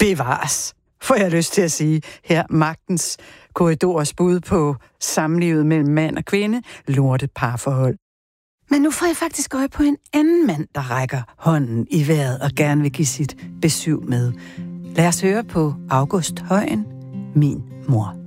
bevares, får jeg lyst til at sige. Her magtens korridors bud på samlivet mellem mand og kvinde, lortet parforhold. Men nu får jeg faktisk øje på en anden mand, der rækker hånden i vejret og gerne vil give sit besøg med. Lad os høre på August Højen, Min mor.